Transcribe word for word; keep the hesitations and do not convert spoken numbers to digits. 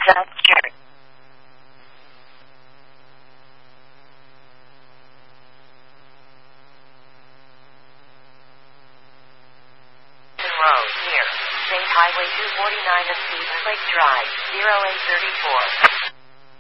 Church. Road near State Highway two forty-nine of Stevens Lake Drive, zero eight three four.